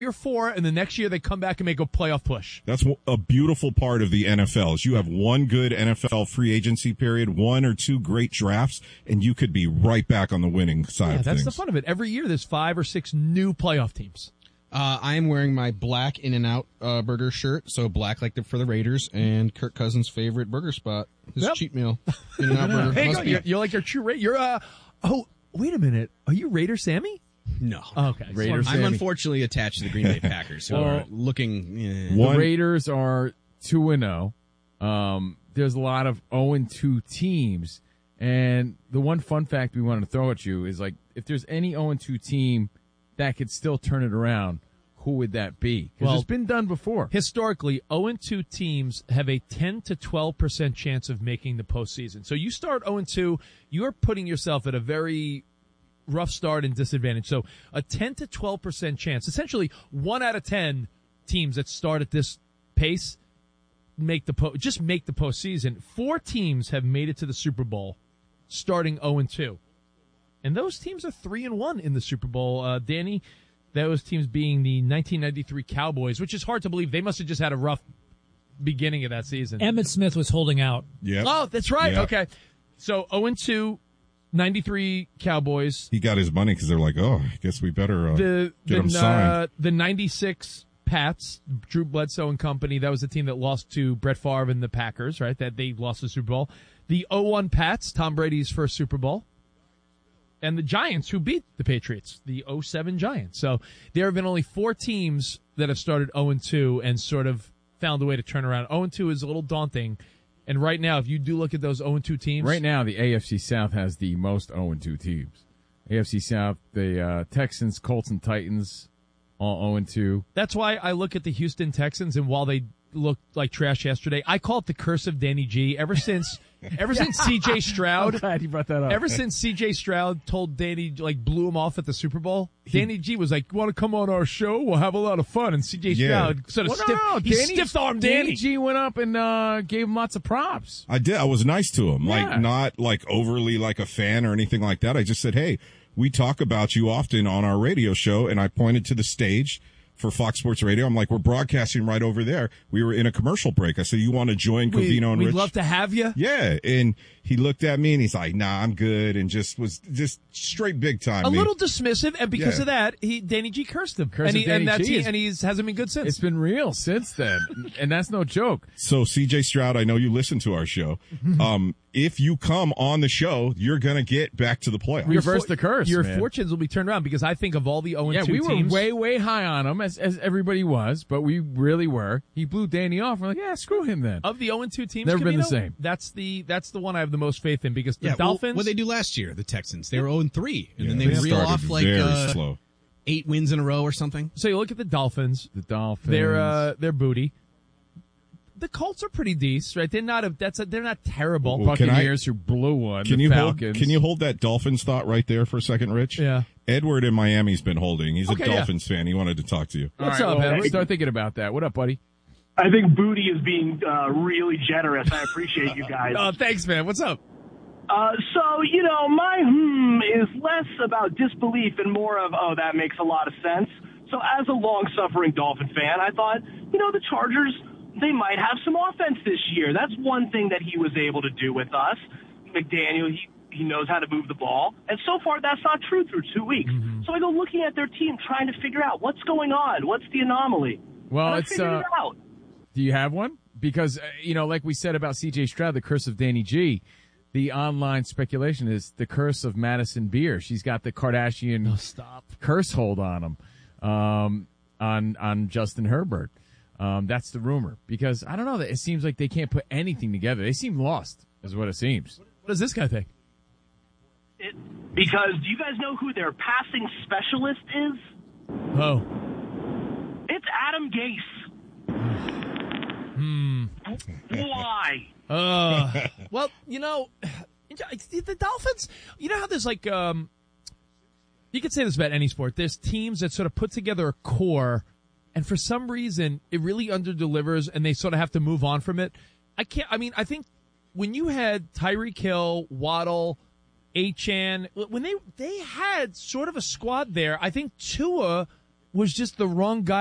or 4, and the next year they come back and make a playoff push. That's a beautiful part of the NFL is you have one good NFL free agency period, 1 or 2 great drafts, and you could be right back on the winning side of that's things. the fun of it. Every year there's 5 or 6 new playoff teams. I am wearing my black In-N-Out burger shirt, so black for the Raiders, and Kirk Cousins' favorite burger spot, his cheat meal. In-N-Out burger. Hey, you're like your true Raider. You're oh, wait a minute. Are you Raider Sammy? No. Oh, okay. Raiders. I'm unfortunately attached to the Green Bay Packers, who are looking. The Raiders are 2-0. There's a lot of 0-2 teams, and the one fun fact we wanted to throw at you is like if there's any 0-2 team that could still turn it around, who would that be? Because it's been done before. Historically, 0-2 teams have a 10 to 12% chance of making the postseason. So you start 0-2, you're putting yourself at a very rough start and disadvantage. So a 10 to 12% chance, essentially 1 out of 10 teams that start at this pace make the postseason. 4 teams have made it to the Super Bowl starting 0-2. And those teams are 3-1 in the Super Bowl. Danny, those teams being the 1993 Cowboys, which is hard to believe. They must have just had a rough beginning of that season. Emmitt Smith was holding out. Yeah. Oh, that's right. Yep. Okay. So 0-2, 93 Cowboys. He got his money because they're like, oh, I guess we better get him signed. The 96 Pats, Drew Bledsoe and company, that was the team that lost to Brett Favre and the Packers, right? That they lost the Super Bowl. The 0-1 Pats, Tom Brady's first Super Bowl. And the Giants, who beat the Patriots, the 0-7 Giants. So there have been only 4 teams that have started 0-2 and sort of found a way to turn around. 0-2 is a little daunting. And right now, if you do look at those 0-2 teams. Right now, the AFC South has the most 0-2 teams. AFC South, the Texans, Colts, and Titans, all 0-2. That's why I look at the Houston Texans, and while they looked like trash yesterday, I call it the curse of Danny G. Ever since C.J. Stroud, I'm glad you brought that up. Ever since C.J. Stroud told Danny, blew him off at the Super Bowl, Danny G was like, "Want to come on our show? We'll have a lot of fun." And C.J. Stroud sort of stiff-armed Danny. Danny G went up and gave him lots of props. I did. I was nice to him, not overly like a fan or anything like that. I just said, "Hey, we talk about you often on our radio show," and I pointed to the stage for Fox Sports Radio. I'm like, we're broadcasting right over there. We were in a commercial break. I said, you want to join Covino and Rich? We'd love to have you. Yeah. And he looked at me and he's like, nah, I'm good. And was straight big time. A little dismissive. And because of that, Danny G cursed him. And he hasn't been good since. It's been real since then. And that's no joke. So CJ Stroud, I know you listen to our show. If you come on the show, you're going to get back to the playoffs. Reverse the curse. Your fortunes will be turned around because I think of all the 0-2 teams. Yeah, we were way, way high on him, as everybody was, but we really were. He blew Danny off. We're like, yeah, screw him then. Of the 0-2 teams, never been the same. That's the one I have the most faith in because the Dolphins. What did they do last year? The Texans. They were 0-3, and then they reel off slow. 8 wins in a row or something. So you look at the Dolphins. They're booty. The Colts are pretty decent, right? They're not terrible. Well, Buccaneers who blew one. Can you hold that Dolphins thought right there for a second, Rich? Yeah. Edward in Miami's been holding. He's a Dolphins fan. He wanted to talk to you. What's up, man? Start thinking about that. What up, buddy? I think booty is being really generous. I appreciate you guys. Oh, thanks, man. What's up? So, my is less about disbelief and more of, that makes a lot of sense. So as a long-suffering Dolphin fan, I thought, the Chargers, they might have some offense this year. That's one thing that he was able to do with us. McDaniel, he knows how to move the ball. And so far, that's not true through 2 weeks. Mm-hmm. So I go looking at their team, trying to figure out what's going on. What's the anomaly? Well, I figured it out. Do you have one? Because, like we said about C.J. Stroud, the curse of Danny G, the online speculation is the curse of Madison Beer. She's got the Kardashian curse hold on him, on Justin Herbert. That's the rumor. Because, I don't know, it seems like they can't put anything together. They seem lost, is what it seems. What does this guy think? Because do you guys know who their passing specialist is? Oh. It's Adam Gase. Why? Well, the Dolphins, how there's you could say this about any sport. There's teams that sort of put together a core, and for some reason, it really underdelivers, and they sort of have to move on from it. I think when you had Tyreek Hill, Waddle, Achane, when they had sort of a squad there, I think Tua was just the wrong guy